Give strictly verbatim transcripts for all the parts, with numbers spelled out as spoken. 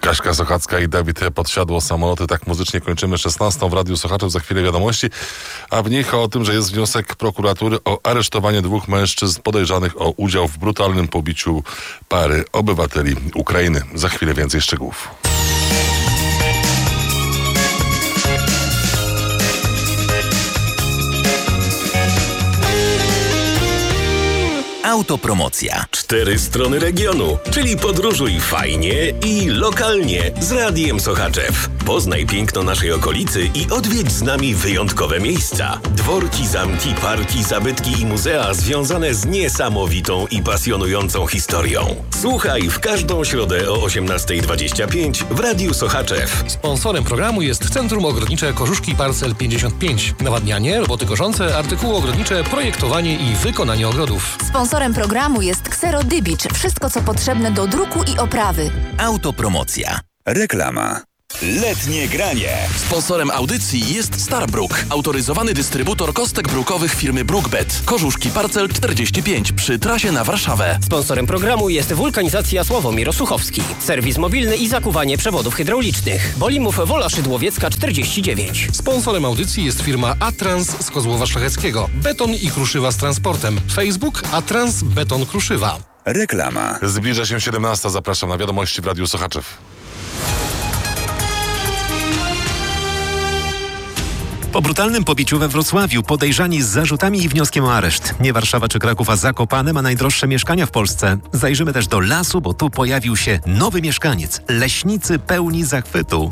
Kaśka Sochacka i Dawid Podsiadło, Samoloty. Tak muzycznie kończymy szesnastą w Radiu Sochaczów. Za chwilę wiadomości, a w nich o tym, że jest wniosek prokuratury o aresztowanie dwóch mężczyzn podejrzanych o udział w brutalnym pobiciu pary obywateli Ukrainy. Za chwilę więcej szczegółów. Autopromocja. Cztery strony regionu, czyli podróżuj fajnie i lokalnie z Radiem Sochaczew. Poznaj piękno naszej okolicy i odwiedź z nami wyjątkowe miejsca. Dworki, zamki, parki, zabytki i muzea związane z niesamowitą i pasjonującą historią. Słuchaj w każdą środę o osiemnasta dwadzieścia pięć w Radiu Sochaczew. Sponsorem programu jest Centrum Ogrodnicze Kożuszki Parcel pięćdziesiąt pięć. Nawadnianie, roboty korzące, artykuły ogrodnicze, projektowanie i wykonanie ogrodów. Sponsorem programu jest Xero Dybicz. Wszystko, co potrzebne do druku i oprawy. Autopromocja. Reklama. Letnie granie. Sponsorem audycji jest Starbrook, autoryzowany dystrybutor kostek brukowych firmy Brookbet. Kożuszki Parcel czterdzieści pięć przy trasie na Warszawę. Sponsorem programu jest Wulkanizacja Sławomir Osuchowski. Serwis mobilny i zakuwanie przewodów hydraulicznych. Bolimów Wola Szydłowiecka czterdzieści dziewięć. Sponsorem audycji jest firma Atrans z Kozłowa Szlacheckiego. Beton i kruszywa z transportem. Facebook Atrans Beton Kruszywa. Reklama. Zbliża się siedemnasta. Zapraszam na wiadomości w Radiu Sochaczew. Po brutalnym pobiciu we Wrocławiu podejrzani z zarzutami i wnioskiem o areszt. Nie Warszawa czy Kraków, a Zakopane ma najdroższe mieszkania w Polsce. Zajrzymy też do lasu, bo tu pojawił się nowy mieszkaniec. Leśnicy pełni zachwytu.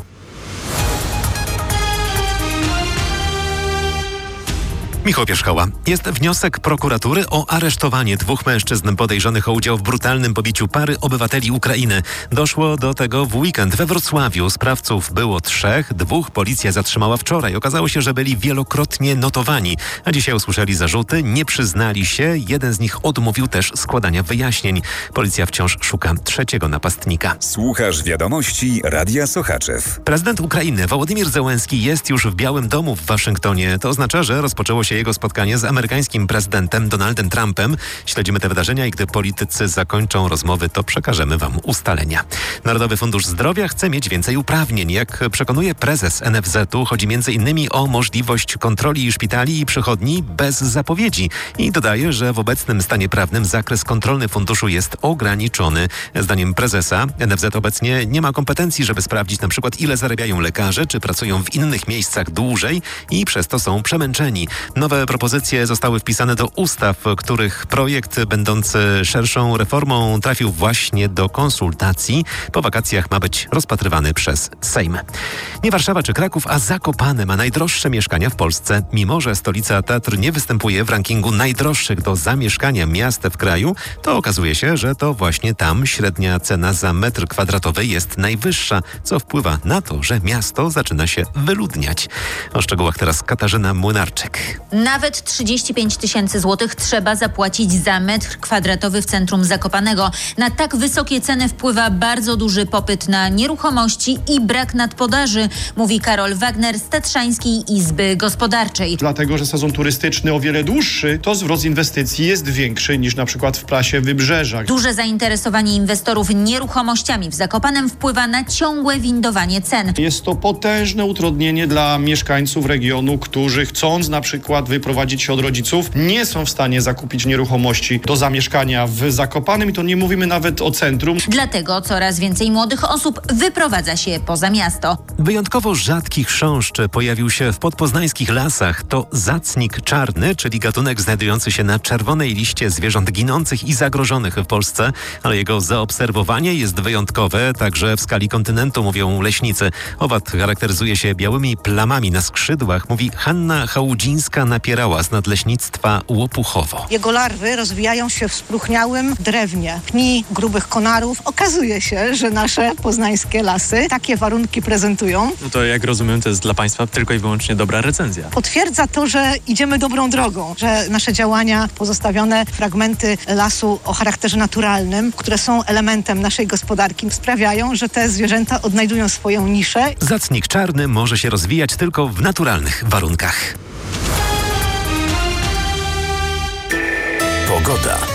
Michał Pierzchała. Jest wniosek prokuratury o aresztowanie dwóch mężczyzn podejrzanych o udział w brutalnym pobiciu pary obywateli Ukrainy. Doszło do tego w weekend we Wrocławiu. Sprawców było trzech, dwóch policja zatrzymała wczoraj. Okazało się, że byli wielokrotnie notowani. A dzisiaj usłyszeli zarzuty, nie przyznali się. Jeden z nich odmówił też składania wyjaśnień. Policja wciąż szuka trzeciego napastnika. Słuchasz wiadomości Radia Sochaczew. Prezydent Ukrainy Wołodymyr Zełenski jest już w Białym Domu w Waszyngtonie. To oznacza, że rozpoczęło się jego spotkanie z amerykańskim prezydentem Donaldem Trumpem. Śledzimy te wydarzenia i gdy politycy zakończą rozmowy, to przekażemy wam ustalenia. Narodowy Fundusz Zdrowia chce mieć więcej uprawnień. Jak przekonuje prezes N F Z u, chodzi między innymi o możliwość kontroli szpitali i przychodni bez zapowiedzi. I dodaje, że w obecnym stanie prawnym zakres kontrolny funduszu jest ograniczony. Zdaniem prezesa N F Z obecnie nie ma kompetencji, żeby sprawdzić na przykład ile zarabiają lekarze, czy pracują w innych miejscach dłużej i przez to są przemęczeni. Nowe propozycje zostały wpisane do ustaw, których projekt będący szerszą reformą trafił właśnie do konsultacji. Po wakacjach ma być rozpatrywany przez Sejm. Nie Warszawa czy Kraków, a Zakopane ma najdroższe mieszkania w Polsce. Mimo że stolica Tatr nie występuje w rankingu najdroższych do zamieszkania miast w kraju, to okazuje się, że to właśnie tam średnia cena za metr kwadratowy jest najwyższa, co wpływa na to, że miasto zaczyna się wyludniać. O szczegółach teraz Katarzyna Młynarczyk. Nawet trzydzieści pięć tysięcy złotych trzeba zapłacić za metr kwadratowy w centrum Zakopanego. Na tak wysokie ceny wpływa bardzo duży popyt na nieruchomości i brak nadpodaży, mówi Karol Wagner z Tatrzańskiej Izby Gospodarczej. Dlatego, że sezon turystyczny o wiele dłuższy, to zwrot inwestycji jest większy niż na przykład w Plasie Wybrzeża. Duże zainteresowanie inwestorów nieruchomościami w Zakopanem wpływa na ciągłe windowanie cen. Jest to potężne utrudnienie dla mieszkańców regionu, którzy chcąc na przykład wyprowadzić się od rodziców, nie są w stanie zakupić nieruchomości do zamieszkania w Zakopanem i to nie mówimy nawet o centrum. Dlatego coraz więcej młodych osób wyprowadza się poza miasto. Wyjątkowo rzadki chrząszcz pojawił się w podpoznańskich lasach. To zacnik czarny, czyli gatunek znajdujący się na czerwonej liście zwierząt ginących i zagrożonych w Polsce, ale jego zaobserwowanie jest wyjątkowe, także w skali kontynentu, mówią leśnicy. Owad charakteryzuje się białymi plamami na skrzydłach, mówi Hanna Chałudzińska-Napierała z Nadleśnictwa Łopuchowo. Jego larwy rozwijają się w spróchniałym drewnie, pni grubych konarów. Okazuje się, że nasze poznańskie lasy takie warunki prezentują. No to jak rozumiem, to jest dla Państwa tylko i wyłącznie dobra recenzja. Potwierdza to, że idziemy dobrą drogą, że nasze działania, pozostawione fragmenty lasu o charakterze naturalnym, które są elementem naszej gospodarki, sprawiają, że te zwierzęta odnajdują swoją niszę. Zacnik czarny może się rozwijać tylko w naturalnych warunkach. Pogoda.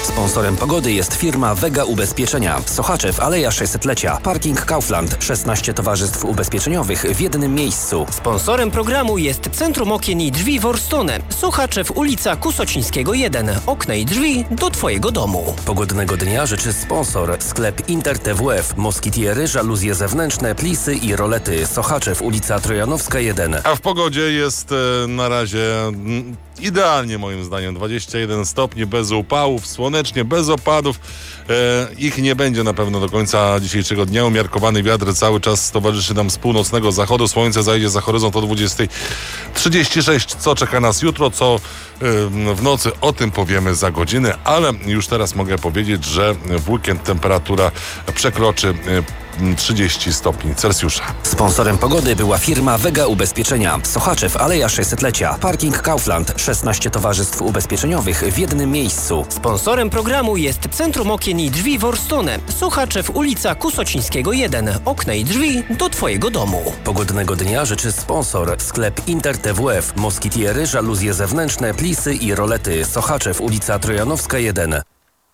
Sponsorem pogody jest firma Vega Ubezpieczenia. Sochaczew, Aleja sześćsetlecia. Parking Kaufland. szesnaście towarzystw ubezpieczeniowych w jednym miejscu. Sponsorem programu jest Centrum Okien i Drzwi Worstone. Sochaczew, ulica Kusocińskiego jeden. Okna i drzwi do Twojego domu. Pogodnego dnia życzy sponsor. Sklep Inter T W F. Moskitiery, żaluzje zewnętrzne, plisy i rolety. Sochaczew, ulica Trojanowska jeden. A w pogodzie jest e, na razie m, idealnie moim zdaniem. dwadzieścia jeden stopni, bez upałów, słonecznie, bez opadów. E, ich nie będzie na pewno do końca dzisiejszego dnia. Umiarkowany wiatr cały czas towarzyszy nam z północnego zachodu. Słońce zajdzie za horyzont o dwudziesta trzydzieści sześć. Co czeka nas jutro, co e, w nocy, o tym powiemy za godzinę, ale już teraz mogę powiedzieć, że w weekend temperatura przekroczy e, trzydzieści stopni Celsjusza. Sponsorem pogody była firma Vega Ubezpieczenia. Sochaczew, Aleja sześćsetlecia. Parking Kaufland. szesnaście towarzystw ubezpieczeniowych w jednym miejscu. Sponsorem programu jest Centrum Okien i Drzwi Worstone. Sochaczew, ulica Kusocińskiego jeden. Okna i drzwi do Twojego domu. Pogodnego dnia życzy sponsor. Sklep Inter T W F. Moskitiery, żaluzje zewnętrzne, plisy i rolety. Sochaczew, ulica Trojanowska jeden.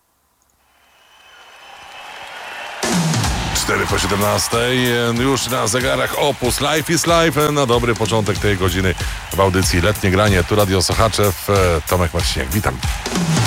cztery po siedemnastej, już na zegarach Opus Life is Life, na dobry początek tej godziny w audycji Letnie Granie. Tu Radio Sochaczew, Tomek Marciniak, witam.